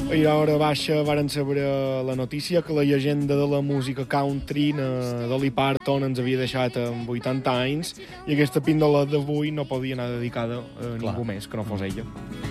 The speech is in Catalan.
I a hora baixa varen saber la notícia que la llegenda de la música country de Dolly Parton ens havia deixat amb 80 anys i aquesta píndola d'avui no podia anar dedicada a ningú més que no fos ella.